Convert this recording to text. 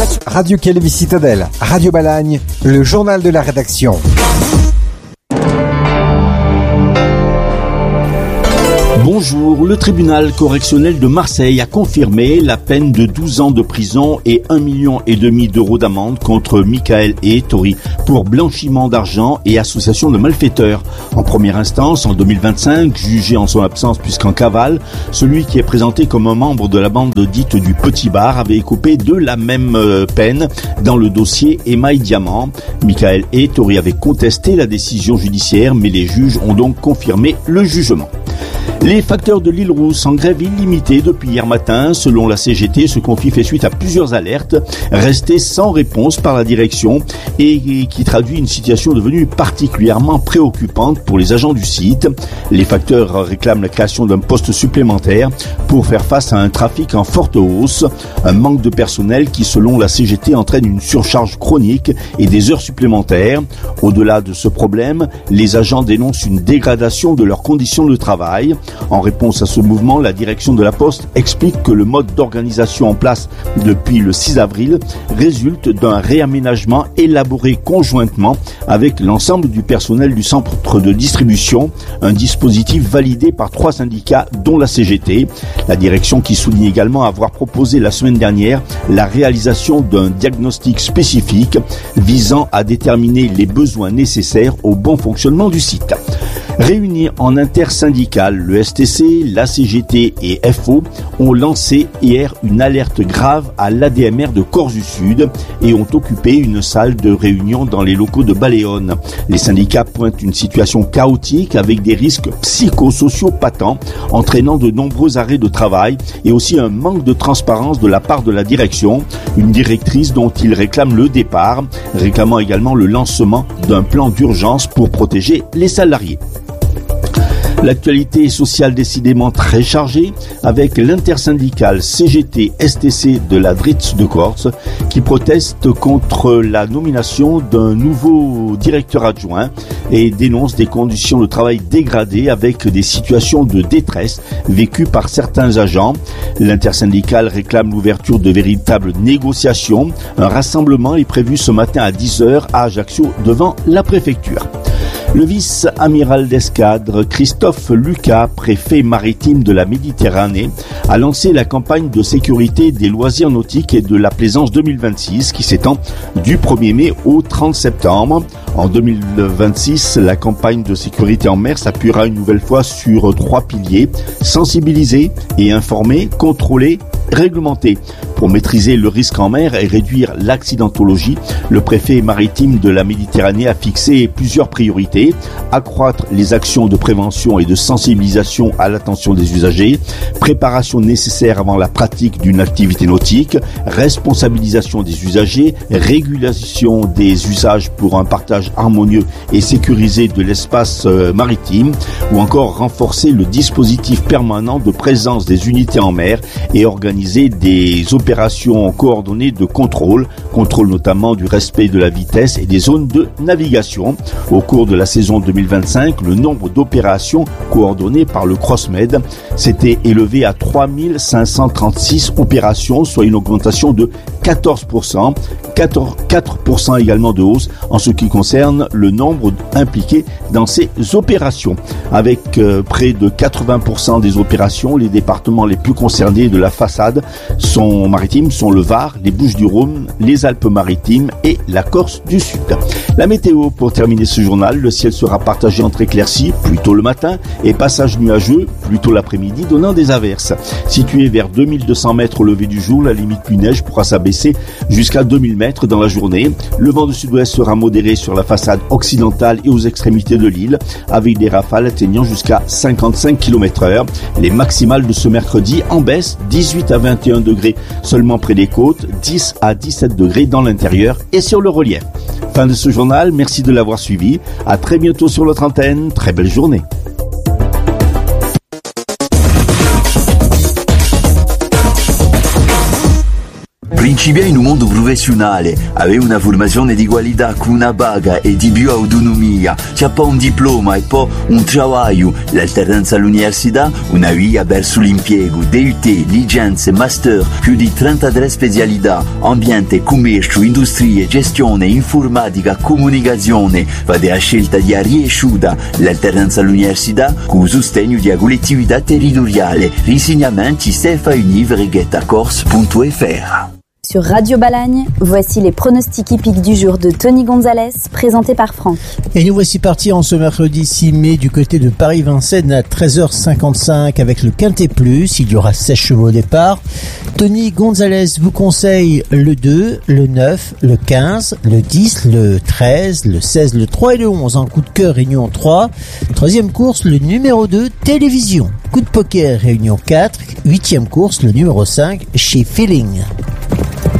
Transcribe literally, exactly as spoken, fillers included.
Radio Calvi Citadelle, Radio Balagne, le journal de la rédaction. Bonjour, le tribunal correctionnel de Marseille a confirmé la peine de douze ans de prison et un million et demi d'euros d'amende contre Michael et Ettori pour blanchiment d'argent et association de malfaiteurs. En première instance, en deux mille vingt-cinq, jugé en son absence puisqu'en cavale, celui qui est présenté comme un membre de la bande dite du Petit Bar avait écopé de la même peine dans le dossier Émail Diamant. Michael et Ettori avaient contesté la décision judiciaire, mais les juges ont donc confirmé le jugement. Les facteurs de l'île Rousse en grève illimitée depuis hier matin. Selon la C G T, ce conflit fait suite à plusieurs alertes restées sans réponse par la direction et qui traduit une situation devenue particulièrement préoccupante pour les agents du site. Les facteurs réclament la création d'un poste supplémentaire pour faire face à un trafic en forte hausse, un manque de personnel qui, selon la C G T, entraîne une surcharge chronique et des heures supplémentaires. Au-delà de ce problème, les agents dénoncent une dégradation de leurs conditions de travail. En réponse à ce mouvement, la direction de la Poste explique que le mode d'organisation en place depuis le six avril résulte d'un réaménagement élaboré conjointement avec l'ensemble du personnel du centre de distribution, un dispositif validé par trois syndicats dont la C G T. La direction qui souligne également avoir proposé la semaine dernière la réalisation d'un diagnostic spécifique visant à déterminer les besoins nécessaires au bon fonctionnement du site. Réunis en intersyndicale, le S T C, la C G T et F O ont lancé hier une alerte grave à l'A D M R de Corse-du-Sud et ont occupé une salle de réunion dans les locaux de Baléone. Les syndicats pointent une situation chaotique avec des risques psychosociaux patents, entraînant de nombreux arrêts de travail et aussi un manque de transparence de la part de la direction, une directrice dont ils réclament le départ, réclamant également le lancement d'un plan d'urgence pour protéger les salariés. L'actualité sociale décidément très chargée avec l'intersyndicale C G T S T C de la D R I T S de Corse qui proteste contre la nomination d'un nouveau directeur adjoint et dénonce des conditions de travail dégradées avec des situations de détresse vécues par certains agents. L'intersyndicale réclame l'ouverture de véritables négociations. Un rassemblement est prévu ce matin à dix heures à Ajaccio devant la préfecture. Le vice-amiral d'escadre Christophe Lucas, préfet maritime de la Méditerranée, a lancé la campagne de sécurité des loisirs nautiques et de la plaisance deux mille vingt-six qui s'étend du premier mai au trente septembre. En deux mille vingt-six, la campagne de sécurité en mer s'appuiera une nouvelle fois sur trois piliers: sensibiliser et informer, contrôler, réglementer. Pour maîtriser le risque en mer et réduire l'accidentologie, le préfet maritime de la Méditerranée a fixé plusieurs priorités: accroître les actions de prévention et de sensibilisation à l'attention des usagers, préparation nécessaire avant la pratique d'une activité nautique, responsabilisation des usagers, régulation des usages pour un partage harmonieux et sécurisé de l'espace maritime, ou encore renforcer le dispositif permanent de présence des unités en mer et organiser des opérations coordonnées de contrôle, contrôle notamment du respect de la vitesse et des zones de navigation. Au cours de la saison deux mille vingt-cinq, le nombre d'opérations coordonnées par le CrossMed s'était élevé à trois mille cinq cent trente-six opérations, soit une augmentation de quatorze pour cent, quatre pour cent également de hausse en ce qui concerne le nombre impliqué dans ces opérations. Avec euh, près de quatre-vingts pour cent des opérations, les départements les plus concernés de la façade sont maritimes sont le Var, les Bouches-du-Rhône, les Alpes-Maritimes et la Corse du Sud. La météo pour terminer ce journal, le ciel sera partagé entre éclaircies plutôt le matin et passage nuageux plutôt l'après-midi donnant des averses. Situé vers deux mille deux cents mètres au lever du jour, la limite pluie-neige pourra s'abaisser jusqu'à deux mille mètres dans la journée. Le vent de sud-ouest sera modéré sur la façade occidentale et aux extrémités de l'île avec des rafales atteignant jusqu'à cinquante-cinq kilomètres heure. Les maximales de ce mercredi en baisse, dix-huit à vingt et un degrés seulement près des côtes, dix à dix-sept degrés dans l'intérieur et sur le relief. Fin de ce journal, merci de l'avoir suivi. À très bientôt sur notre antenne. Très belle journée. Principiai in un mondo professionale, avevo una formazione di qualità con una paga e di più autonomia, c'è poi un diploma e poi un lavoro, l'alternanza all'università, una via verso l'impiego, D U T, licenze, master, più di trentatré specialità, ambiente, commercio, industrie, gestione, informatica, comunicazione, fate la scelta di riesciuta, l'alternanza all'università con sostegno di collettività territoriale, risegnamenti stefa univre-getta corse punto f r. Sur Radio Balagne, voici les pronostics hippiques du jour de Tony Gonzalez, présenté par Franck. Et nous voici partis en ce mercredi six mai du côté de Paris-Vincennes à treize heures cinquante-cinq avec le Quintet Plus. Il y aura seize chevaux au départ. Tony Gonzalez vous conseille le deux, le neuf, le quinze, le dix, le treize, le seize, le trois et le onze en coup de cœur Réunion trois. Troisième course, le numéro deux, Télévision. Coup de poker Réunion quatre. Huitième course, le numéro cinq, chez Feeling.